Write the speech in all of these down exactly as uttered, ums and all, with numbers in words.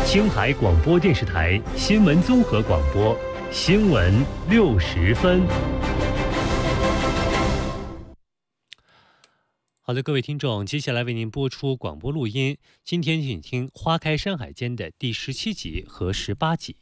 青海广播电视台新闻综合广播，新闻六时分。好的，各位听众，接下来为您播出广播录音。今天请听《花开山海间》的第十七集和十八集。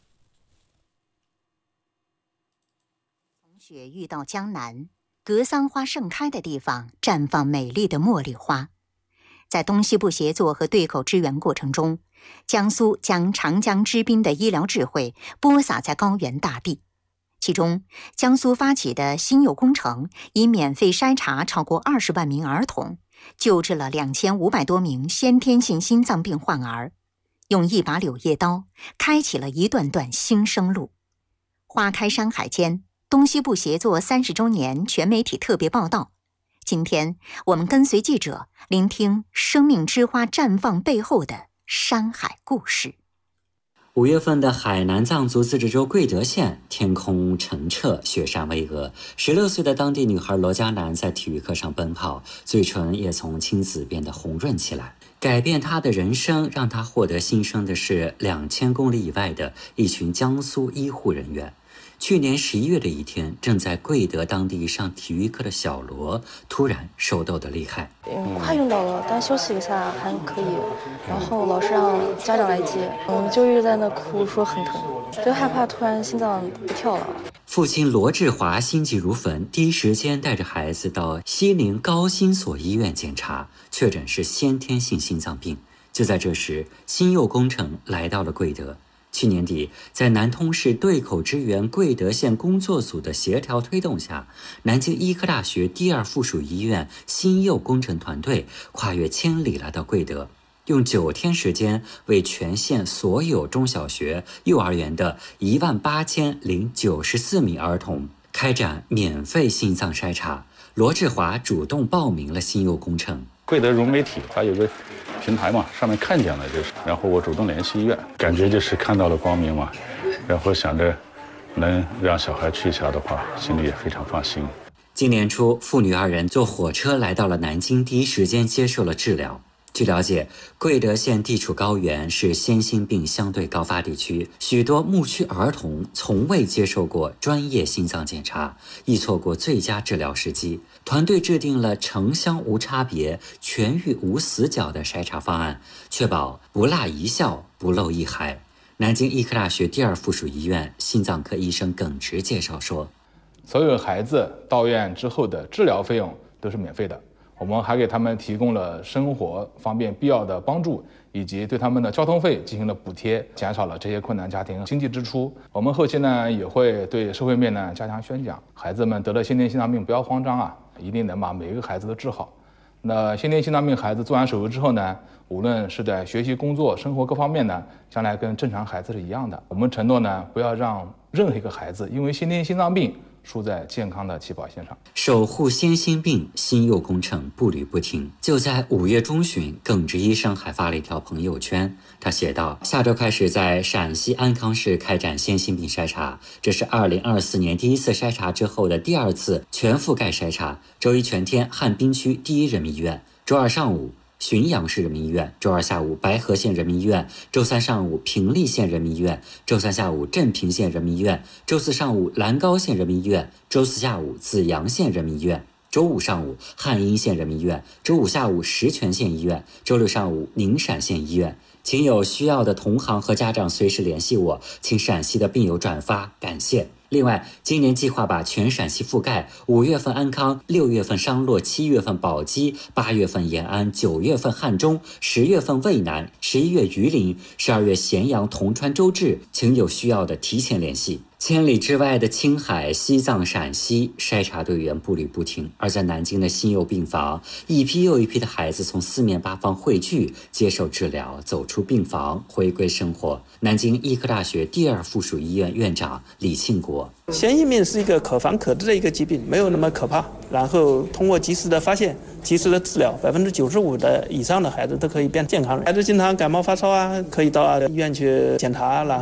从雪域到江南，格桑花盛开的地方绽放美丽的茉莉花。在东西部协作和对口支援过程中，江苏将长江之滨的医疗智慧播撒在高原大地。其中，江苏发起的新幼工程以免费筛查超过二十万名儿童，救治了两千五百多名先天性心脏病患儿，用一把柳叶刀开启了一段段新生路。花开山海间，东西部协作三十周年全媒体特别报道。今天我们跟随记者聆听生命之花绽放背后的山海故事。 五月份的海南藏族自治州贵德县，天空澄澈，雪山巍峨。十六岁的当地女孩罗嘉楠在体育课上奔跑，嘴唇也从青紫变得红润起来。改变她的人生，让她获得新生的是两千公里以外的一群江苏医护人员。去年十一月的一天，正在贵德当地上体育课的小罗突然手抖得厉害， 嗯，快晕倒了，但休息一下还可以。然后老师让家长来接，嗯，就一直在那哭，说很疼，就害怕突然心脏不跳了。 父亲罗志华心急如焚，第一时间带着孩子到西宁高新所医院检查，确诊是先天性心脏病。就在这时，新幼工程来到了贵德。去年底，在南通市对口支援贵德县工作组的协调推动下，南京医科大学第二附属医院新幼工程团队跨越千里来到贵德，用九天时间为全县所有中小学、幼儿园的一万八千零九十四名儿童开展免费心脏筛查。罗志华主动报名了新幼工程。 贵德融媒体它有个平台嘛，上面看见了，就是然后我主动联系医院，感觉就是看到了光明嘛，然后想着能让小孩去一下的话，心里也非常放心。 今年初，父女二人坐火车来到了南京，第一时间接受了治疗。据了解，贵德县地处高原，是先心病相对高发地区，许多牧区儿童从未接受过专业心脏检查，易错过最佳治疗时机。团队制定了城乡无差别、全域无死角的筛查方案，确保不落一校、不漏一孩。南京医科大学第二附属医院心脏科医生耿直介绍说， 所有孩子到院之后的治疗费用都是免费的，我们还给他们提供了生活方面必要的帮助，以及对他们的交通费进行了补贴，减少了这些困难家庭经济支出。我们后期呢也会对社会面呢加强宣讲，孩子们得了先天心脏病不要慌张啊，一定能把每一个孩子都治好。那先天心脏病孩子做完手术之后呢，无论是在学习、工作、生活各方面呢，将来跟正常孩子是一样的。我们承诺呢，不要让任何一个孩子因为先天心脏病输在健康的起跑线上。 守护先心病新幼工程步履不停。就在五月中旬，耿直医生还发了一条朋友圈，他写道：下周开始在陕西安康市开展先心病筛查，这是二零二四年第一次筛查之后的第二次全覆盖筛查。周一全天汉滨区第一人民医院，周二上午浔阳市人民医院，周二下午白河县人民医院，周三上午平利县人民医院，周三下午镇平县人民医院，周四上午兰高县人民医院，周四下午紫阳县人民医院，周五上午汉阴县人民医院，周五下午石泉县医院，周六上午宁陕县医院。请有需要的同行和家长随时联系我，请陕西的病友转发，感谢。另外，今年计划把全陕西覆盖，五月份安康，六月份商洛，七月份宝鸡，八月份延安，九月份汉中，十月份渭南，十一月榆林，十二月咸阳、铜川、周至，请有需要的提前联系。千里之外的青海、西藏、陕西，筛查队员步履不停。而在南京的新幼病房，一批又一批的孩子从四面八方汇聚，接受治疗，走出病房，回归生活。南京医科大学第二附属医院院长李庆国： 先心病是一个可防可治的一个疾病，没有那么可怕。然后通过及时的发现、及时的治疗，百分之九十五的以上的孩子都可以变健康人。孩子经常感冒发烧啊，可以到医院去检查了。